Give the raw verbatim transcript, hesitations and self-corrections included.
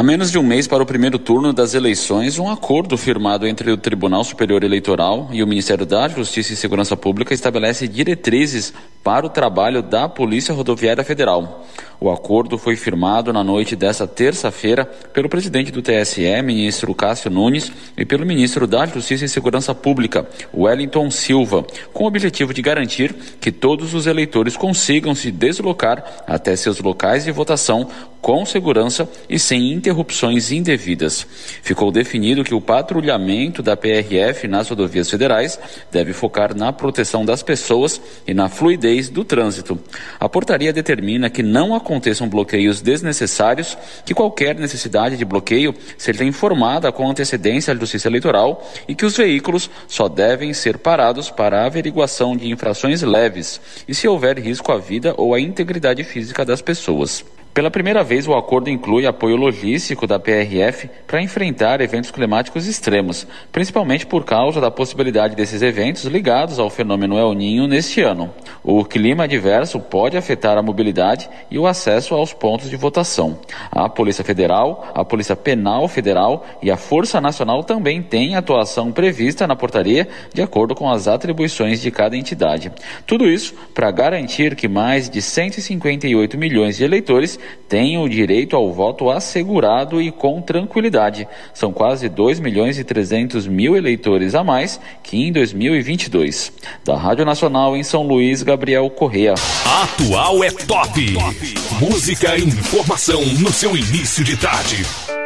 Há menos de um mês para o primeiro turno das eleições, um acordo firmado entre o Tribunal Superior Eleitoral e o Ministério da Justiça e Segurança Pública estabelece diretrizes para o trabalho da Polícia Rodoviária Federal. O acordo foi firmado na noite desta terça-feira pelo presidente do T S E, ministro Cássio Nunes, e pelo ministro da Justiça e Segurança Pública, Wellington Silva, com o objetivo de garantir que todos os eleitores consigam se deslocar até seus locais de votação com segurança e sem interrupções indevidas. Ficou definido que o patrulhamento da P R F nas rodovias federais deve focar na proteção das pessoas e na fluidez do trânsito. A portaria determina que não aconteçam bloqueios desnecessários, que qualquer necessidade de bloqueio seja informada com antecedência à Justiça Eleitoral e que os veículos só devem ser parados para averiguação de infrações leves e se houver risco à vida ou à integridade física das pessoas. Pela primeira vez, o acordo inclui apoio logístico da P R F para enfrentar eventos climáticos extremos, principalmente por causa da possibilidade desses eventos ligados ao fenômeno El Niño neste ano. O clima adverso pode afetar a mobilidade e o acesso aos pontos de votação. A Polícia Federal, a Polícia Penal Federal e a Força Nacional também têm atuação prevista na portaria de acordo com as atribuições de cada entidade. Tudo isso para garantir que mais de cento e cinquenta e oito milhões de eleitores tenham o direito ao voto assegurado e com tranquilidade. São quase dois milhões e trezentos mil eleitores a mais que em dois mil e vinte e dois. Da Rádio Nacional em São Luís, Gabriel Correa. Atual é top. Música e informação no seu início de tarde.